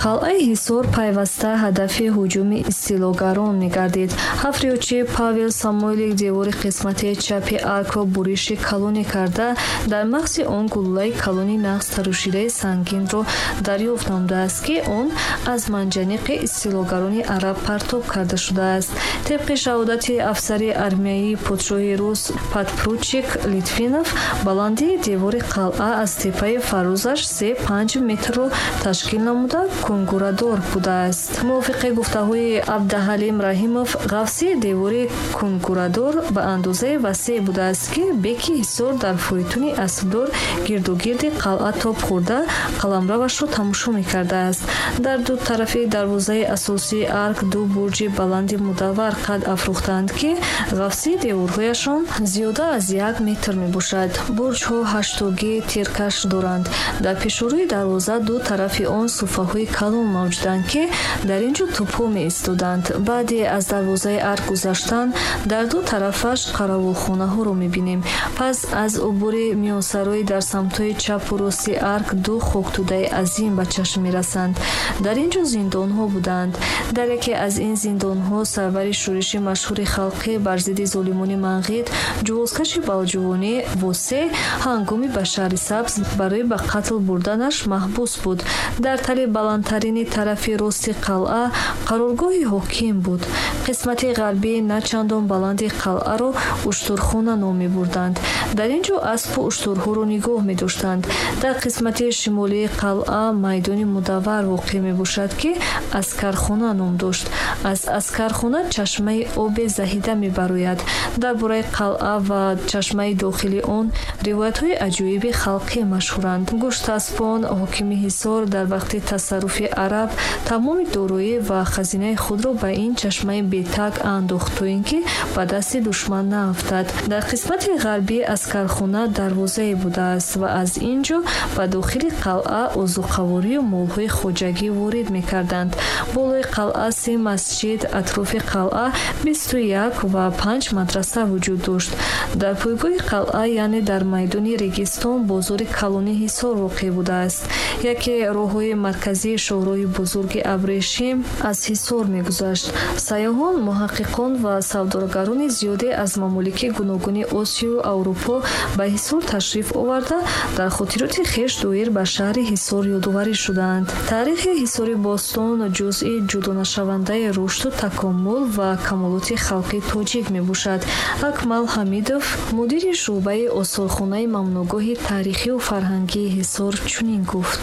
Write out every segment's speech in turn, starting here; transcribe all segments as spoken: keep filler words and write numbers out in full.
қалъаи Ҳисор пайваста ҳадафи ҳуҷуми истилогарон мегардид. ҳафтоячи Павел Самойлик девори қисмати чапи аркро буриши калонӣ карда, дар мағзи он гуллаи калони нағз тарушидаи сангинро дарёфт намудааст, ки он аз манҷаниқи истилогарони араб партоб карда шудааст. Тебқи шаҳодати афсари армияи подшоҳи рус подпоручик Литвинов, баландии девори қалъа аз теппаи фарӯзаш се панҷ метрро ташкил намуда кунгурадор будааст. мувофиқи гуфтаҳои Абдаҳалим Раҳимов, ғафси девори кунгурадор ба андозаи васеъ будааст, ки беки Ҳисор дар фойтуни асбдор гирдугирди қалъа тоб хӯрда қаламравашро тамошо мекардааст. дар ду тарафи дарвозаи асосии арк ду бурҷи баланди мудаввар қад афрохтанд, ки ғафси деворҳояшон зиёда аз як метр мебошад. бурҷҳо ҳаштогӣ тиркаш доранд. дар пешӯрӯи дарвоза ду тарафи он суфаҳои калон мавҷуданд, ки дар ин ҷо тӯбҳо меистоданд. баъде аз дарвозаи арк гузаштан, дар ду тарафаш қаравулхонаҳоро мебинем. пас аз убури миёнсарой дар самтҳои чапу рости арк ду хоктӯдаи азим ба чашм мерасанд. дар ин ҷо зиндонҳо буданд. дар яке аз ин зиндонҳо сарвари шӯриши машҳури халқӣ бар зидди золимони манғид, ҷувозкаши балҷувонӣ Восе ҳангоми ба шаҳри Сабз барои ба қатл бурданаш маҳбус буд. дар тали баландтарини тарафи рости қалъа қароргоҳи ҳоким буд. қисмати ғарбии начандон баланди қалъаро уштурхона ном мебурданд. дар ин ҷо аспу уштурҳоро нигоҳ медоштанд. дар қисмати шимолии қалъа майдони мудаввар воқеъ мебошад, ки аскархона ном дошт. аз аскархона чашмаи оби заҳида мебарояд. дар бораи қалъа ва чашмаи дохили он ривоятҳои аҷоиби халқӣ машҳуранд. гӯштаспон ҳокими Ҳисор дар вақти тасарруфи араб тамоми дороӣ ва хазинаи худро ба ин чашмаи бетаг андохт, то ин ки ба дасти душман наафтад. дар қисмати ғарбии аскархона дарвозае будааст ва аз ин ҷо ба дохили қалъа озуқаворию молҳои хоҷагӣ ворид мекарданд. болои қалъа се масҷид, атрофи қалъа бисту як ва панҷ мадраса вуҷуд дошт. дар пойгоҳи қалъа, яъне дар майдони регистон, бозори калони Ҳисор воқеъ будааст. яке роҳҳои марказии шоҳроҳи бузурги Абрешим аз Ҳисор мегузашт. сайёҳон, муҳаққиқон ва савдогарони зиёде аз мамолики гуногуни Осию ва Аврупо ба Ҳисор ташриф оварда, дар хотироти хеш доир ба шаҳри Ҳисор ёдоварӣ шуданд. таърихи Ҳисори Бостон ҷузъи ҷудонашавандаи рушду такоммул ва камолоти халқи тоҷик мебошад. Акмал Ҳамидов, мудири шуъбаи осорхонаи мамнӯъгоҳи таърихию фарҳангии Ҳисор чунин гуфт: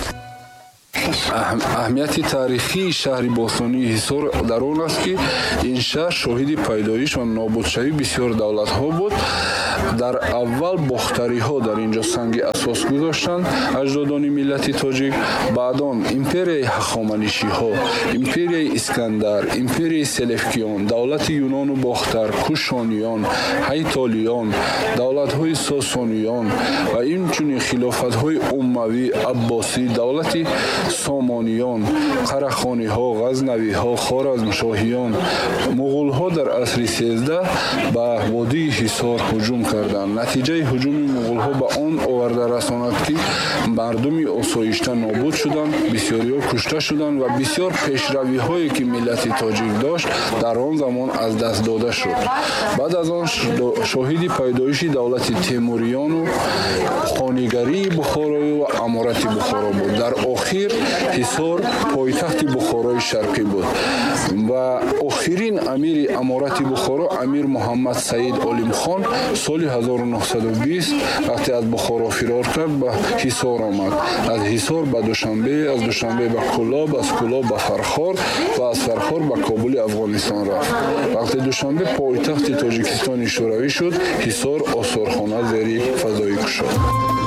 аҳамияти таърихии шаҳри бостонии Ҳисор дар он аст, ки ин шаҳр шоҳиди пайдоиш ва нобудшавии бисёр давлатҳо буд. дар аввал бохтариҳо дар ин ҷо санги асос гузоштанд, аҷдодони миллати тоҷик. баъдон империяи ҳахоманишиҳо, империяи Искандар, империяи Селевкиён, давлати Юнону бохтар, Кушониён, Ҳайтолиён, давлатҳои Сосониён ва инчунин хилофатҳои Уммавӣ, Аббосӣ, давлати Сомониён, Қарахониҳо, Ғазнавиҳо, Хоразмшоҳиён, муғулҳо дар асри сездаҳ ба водии Ҳисор ҳуҷум карданд. натиҷаи ҳуҷуми муғулҳо ба он оварда расонад, ки мардуми осоишта нобуд шуданд, бисёриҳо кушта шуданд ва бисёр пешравиҳое, ки миллати тоҷик дошт, дар он замон аз даст дода шуд. баъд аз он шоҳиди пайдоиши давлати Темуриёну, хонигарии Бухороё ва аморати Бухоро буд. дар охир Ҳисор пойтахти Бухорои шарқӣ буд ва охирин амири аморати Бухоро амир Муҳаммад Саид Олимхон соли ҳазору нуҳсаду бист вақте аз Бухоро фирор кард, ба Ҳисор омад. аз Ҳисор ба Душанбе, аз Душанбе ба Кӯлоб, аз Кӯлоб ба Фархор ва аз Фархор ба Кобули Афғонистон рафт. вақте Душанбе пойтахти Тоҷикистони шӯравӣ шуд, Ҳисор осорхона зери фазоӣ кушод.